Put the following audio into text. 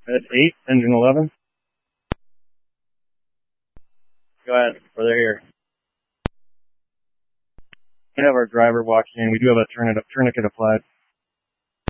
That's 8, engine 11. Go ahead, they're here. We have our driver walking in. We do have a tourniquet applied.